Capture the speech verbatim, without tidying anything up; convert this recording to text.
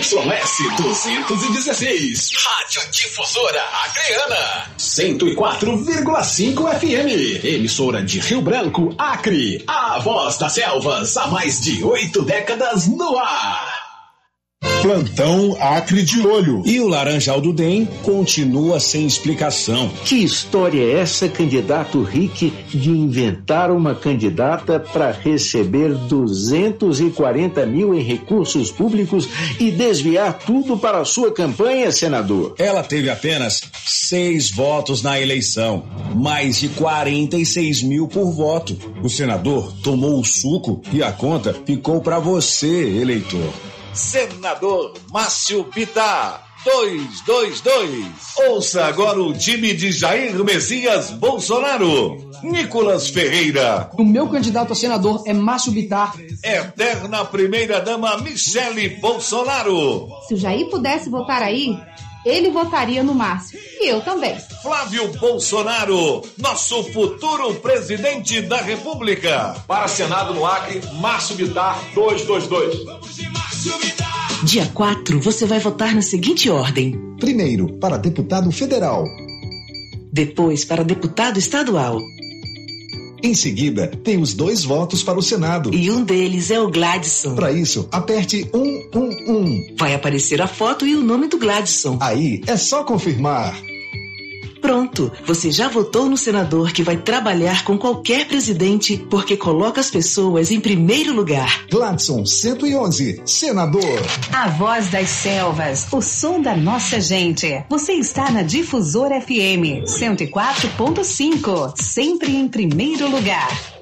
Y S duzentos e dezesseis. Rádio Difusora Acreana. cento e quatro vírgula cinco F M. Emissora de Rio Branco, Acre. A voz das selvas há mais de oito décadas no ar. Plantão Acre de Olho. E o Laranjal do D E M continua sem explicação. Que história é essa, candidato Rick, de inventar uma candidata para receber duzentos e quarenta mil em recursos públicos e desviar tudo para a sua campanha, senador? Ela teve apenas seis votos na eleição, mais de quarenta e seis mil por voto. O senador tomou o suco e a conta ficou para você, eleitor. Senador Márcio Bittar, dois dois dois. Ouça agora o time de Jair Messias Bolsonaro. Nicolas Ferreira. O meu candidato a senador é Márcio Bittar. Eterna primeira-dama Michele Bolsonaro. Se o Jair pudesse votar aí, ele votaria no Márcio. E eu também. Flávio Bolsonaro, nosso futuro presidente da República. Para Senado no Acre, Márcio Bittar, dois dois dois. Dia quatro, você vai votar na seguinte ordem. Primeiro, para deputado federal. Depois, para deputado estadual. Em seguida, tem os dois votos para o Senado. E um deles é o Gladson. Para isso, aperte um um um. Vai aparecer a foto e o nome do Gladson. Aí, é só confirmar. Pronto, você já votou no senador que vai trabalhar com qualquer presidente porque coloca as pessoas em primeiro lugar. Gladson cento e onze, senador. A voz das selvas, o som da nossa gente. Você está na Difusora F M cento e quatro ponto cinco, sempre em primeiro lugar.